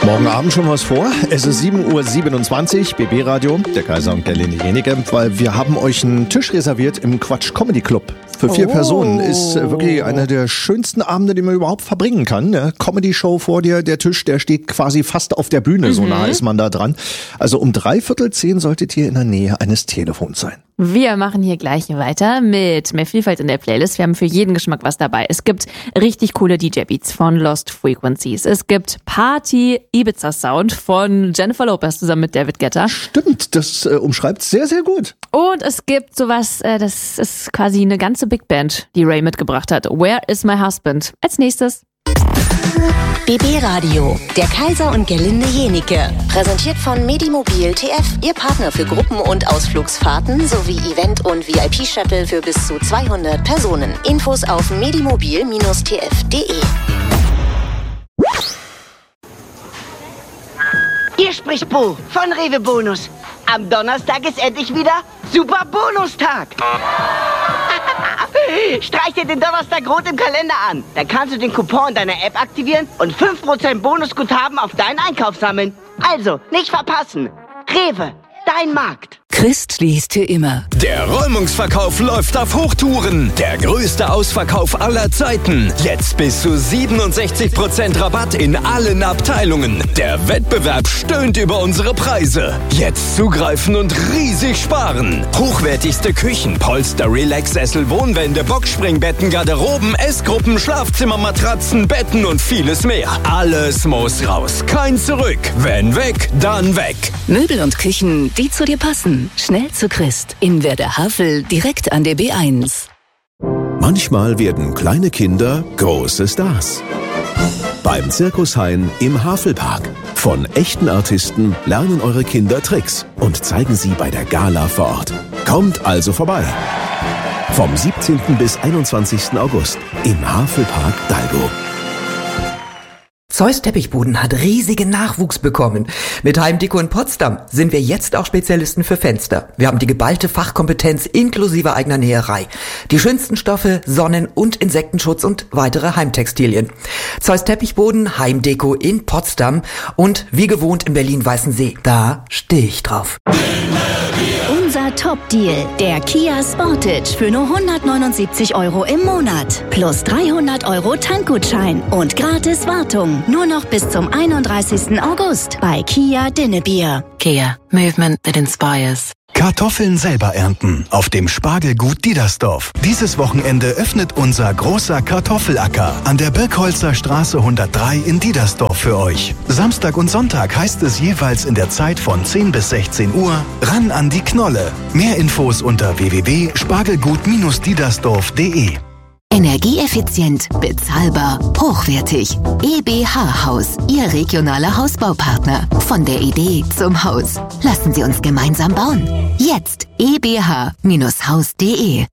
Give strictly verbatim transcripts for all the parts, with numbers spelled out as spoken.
Morgen Abend schon was vor. Es ist sieben Uhr siebenundzwanzig, B B-Radio, der Kaiser und Gerlinde Jenike, weil wir haben euch einen Tisch reserviert im Quatsch Comedy Club. Für vier oh. Personen ist wirklich einer der schönsten Abende, die man überhaupt verbringen kann. Ja, Comedy-Show vor dir, der Tisch, der steht quasi fast auf der Bühne, mhm. so nah ist man da dran. Also um dreiviertel zehn solltet ihr in der Nähe eines Telefons sein. Wir machen hier gleich weiter mit mehr Vielfalt in der Playlist. Wir haben für jeden Geschmack was dabei. Es gibt richtig coole D J-Beats von Lost Frequencies. Es gibt Party-Ibiza-Sound von Jennifer Lopez zusammen mit David Guetta. Stimmt, das äh, umschreibt sehr, sehr gut. Und es gibt sowas, äh, das ist quasi eine ganze Big Band, die Ray mitgebracht hat. Where is my husband? Als nächstes. B B-Radio, der Kaiser und Gerlinde Jenike. Präsentiert von Medimobil T F, Ihr Partner für Gruppen- und Ausflugsfahrten sowie Event- und V I P-Shuttle für bis zu zweihundert Personen. Infos auf medimobil Bindestrich t f punkt d e. Hier spricht Bo von Rewe Bonus. Am Donnerstag ist endlich wieder Super Bonustag. Streich dir den Donnerstag rot im Kalender an. Dann kannst du den Coupon in deiner App aktivieren und fünf Prozent Bonusguthaben auf deinen Einkauf sammeln. Also, nicht verpassen. Rewe, dein Markt. Christ liest hier immer. Der Räumungsverkauf läuft auf Hochtouren. Der größte Ausverkauf aller Zeiten. Jetzt bis zu siebenundsechzig Prozent Rabatt in allen Abteilungen. Der Wettbewerb stöhnt über unsere Preise. Jetzt zugreifen und riesig sparen. Hochwertigste Küchen, Polster, Relax-Sessel, Wohnwände, Boxspringbetten, Garderoben, Essgruppen, Schlafzimmermatratzen, Betten und vieles mehr. Alles muss raus. Kein Zurück. Wenn weg, dann weg. Möbel und Küchen, die zu dir passen. Schnell zu Christ. In Werder-Havel, direkt an der B eins. Manchmal werden kleine Kinder große Stars. Beim Circus Hein im Havelpark. Von echten Artisten lernen eure Kinder Tricks und zeigen sie bei der Gala vor Ort. Kommt also vorbei. Vom siebzehnten bis einundzwanzigsten August im Havelpark Dalgo. Zeus Teppichboden hat riesigen Nachwuchs bekommen. Mit Heimdeko in Potsdam sind wir jetzt auch Spezialisten für Fenster. Wir haben die geballte Fachkompetenz inklusive eigener Näherei. Die schönsten Stoffe, Sonnen- und Insektenschutz und weitere Heimtextilien. Zeus Teppichboden, Heimdeko in Potsdam und wie gewohnt in Berlin-Weißensee. Da stehe ich drauf. Unser Top-Deal, der Kia Sportage für nur hundertneunundsiebzig Euro im Monat. Plus dreihundert Euro Tankgutschein und gratis Wartung. Nur noch bis zum einunddreißigsten August bei Kia Dinnebier. Kia, Movement that inspires. Kartoffeln selber ernten auf dem Spargelgut Diedersdorf. Dieses Wochenende öffnet unser großer Kartoffelacker an der Birkholzer Straße hundertdrei in Diedersdorf für euch. Samstag und Sonntag heißt es jeweils in der Zeit von zehn bis sechzehn Uhr ran an die Knolle. Mehr Infos unter w w w punkt spargelgut Bindestrich diedersdorf punkt d e. Energieeffizient, bezahlbar, hochwertig. E B H Haus, Ihr regionaler Hausbaupartner. Von der Idee zum Haus. Lassen Sie uns gemeinsam bauen. Jetzt e b h Bindestrich haus punkt d e.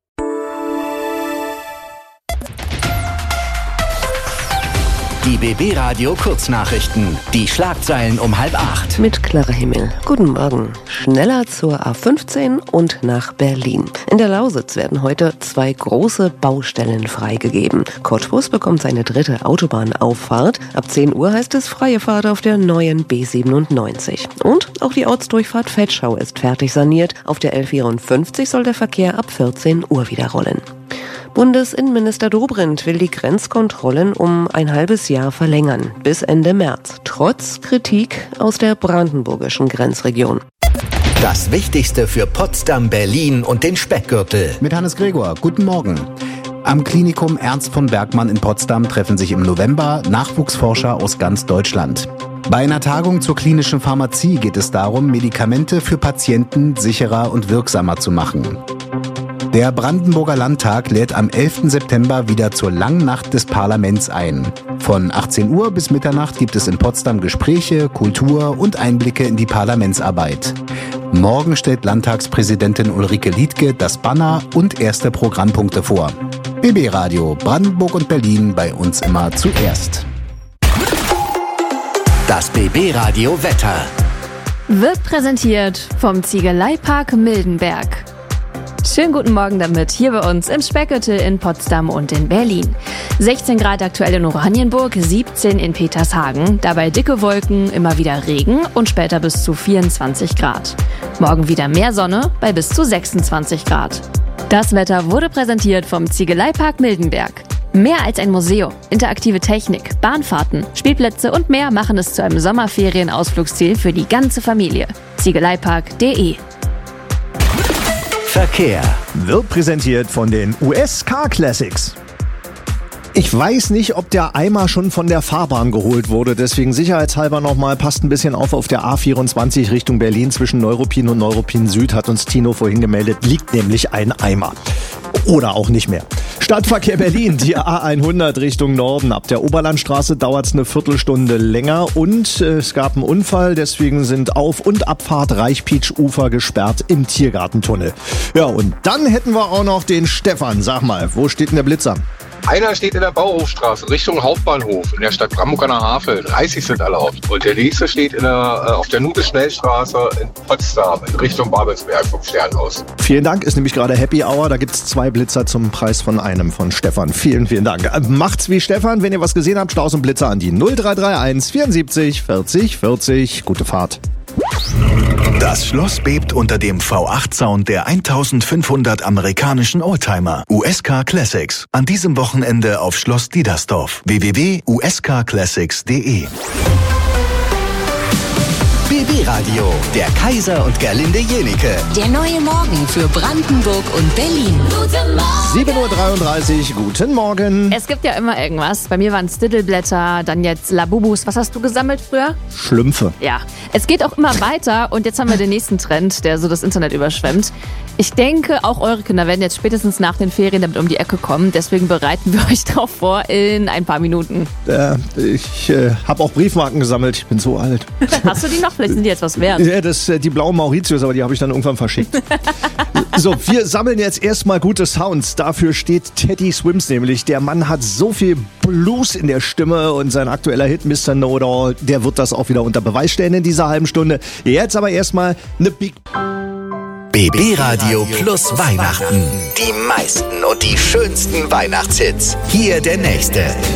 Die B B-Radio Kurznachrichten. Die Schlagzeilen um halb acht. Mit Clara Himmel. Guten Morgen. Schneller zur A fünfzehn und nach Berlin. In der Lausitz werden heute zwei große Baustellen freigegeben. Cottbus bekommt seine dritte Autobahnauffahrt. Ab zehn Uhr heißt es freie Fahrt auf der neuen B siebenundneunzig. Und auch die Ortsdurchfahrt Vetschau ist fertig saniert. Auf der L vierundfünfzig soll der Verkehr ab vierzehn Uhr wieder rollen. Bundesinnenminister Dobrindt will die Grenzkontrollen um ein halbes Jahr verlängern, bis Ende März, trotz Kritik aus der brandenburgischen Grenzregion. Das Wichtigste für Potsdam, Berlin und den Speckgürtel. Mit Hannes Gregor, guten Morgen. Am Klinikum Ernst von Bergmann in Potsdam treffen sich im November Nachwuchsforscher aus ganz Deutschland. Bei einer Tagung zur klinischen Pharmazie geht es darum, Medikamente für Patienten sicherer und wirksamer zu machen. Der Brandenburger Landtag lädt am elften September wieder zur Langnacht des Parlaments ein. Von achtzehn Uhr bis Mitternacht gibt es in Potsdam Gespräche, Kultur und Einblicke in die Parlamentsarbeit. Morgen stellt Landtagspräsidentin Ulrike Liedtke das Banner und erste Programmpunkte vor. B B-Radio, Brandenburg und Berlin, bei uns immer zuerst. Das B B-Radio Wetter wird präsentiert vom Ziegeleipark Mildenberg. Schönen guten Morgen damit, hier bei uns im Speckgürtel in Potsdam und in Berlin. sechzehn Grad aktuell in Oranienburg, siebzehn in Petershagen, dabei dicke Wolken, immer wieder Regen und später bis zu vierundzwanzig Grad. Morgen wieder mehr Sonne bei bis zu sechsundzwanzig Grad. Das Wetter wurde präsentiert vom Ziegeleipark Mildenberg. Mehr als ein Museum, interaktive Technik, Bahnfahrten, Spielplätze und mehr machen es zu einem Sommerferienausflugsziel für die ganze Familie. Ziegeleipark punkt de. Verkehr wird präsentiert von den U S Car Classics. Ich weiß nicht, ob der Eimer schon von der Fahrbahn geholt wurde, deswegen sicherheitshalber nochmal, passt ein bisschen auf, auf der A vierundzwanzig Richtung Berlin zwischen Neuruppin und Neuruppin Süd, hat uns Tino vorhin gemeldet, liegt nämlich ein Eimer. Oder auch nicht mehr. Stadtverkehr Berlin, die A hundert Richtung Norden. Ab der Oberlandstraße dauert es eine Viertelstunde länger und äh, es gab einen Unfall, deswegen sind Auf- und Abfahrt Reichpietsch-Ufer gesperrt im Tiergartentunnel. Ja, und dann hätten wir auch noch den Stefan. Sag mal, wo steht denn der Blitzer? Einer steht in der Bauhofstraße Richtung Hauptbahnhof in der Stadt Brandenburg an der Havel. dreißig sind erlaubt. Und der nächste steht in der, äh, auf der Nute-Schnellstraße in Potsdam in Richtung Babelsberg vom Sternhaus. Vielen Dank, ist nämlich gerade Happy Hour. Da gibt's zwei Blitzer zum Preis von einem von Stefan. Vielen, vielen Dank. Macht's wie Stefan, wenn ihr was gesehen habt, Staus und Blitzer an die null drei drei eins vierundsiebzig vierzig vierzig. Gute Fahrt. Das Schloss bebt unter dem V acht Sound der eintausendfünfhundert amerikanischen Oldtimer. U S Car Classics. An diesem Wochenende auf Schloss Diedersdorf. w w w punkt u s car classics punkt de. B B-Radio, der Kaiser und Gerlinde Jenike. Der neue Morgen für Brandenburg und Berlin. Guten Morgen. sieben Uhr dreiunddreißig, guten Morgen. Es gibt ja immer irgendwas. Bei mir waren es Diddleblätter, dann jetzt Labubus. Was hast du gesammelt früher? Schlümpfe. Ja, es geht auch immer weiter und jetzt haben wir den nächsten Trend, der so das Internet überschwemmt. Ich denke, auch eure Kinder werden jetzt spätestens nach den Ferien damit um die Ecke kommen. Deswegen bereiten wir euch darauf vor in ein paar Minuten. Äh, ich äh, habe auch Briefmarken gesammelt. Ich bin so alt. Hast du die noch? Vielleicht sind die jetzt was wert. Ja, das äh, die blauen Mauritius, aber die habe ich dann irgendwann verschickt. So, wir sammeln jetzt erstmal gute Sounds. Dafür steht Teddy Swims nämlich. Der Mann hat so viel Blues in der Stimme und sein aktueller Hit Mister Know-It-All, der wird das auch wieder unter Beweis stellen in dieser halben Stunde. Jetzt aber erstmal eine Big... B B-Radio plus Weihnachten. Die meisten und die schönsten Weihnachtshits. Hier der nächste.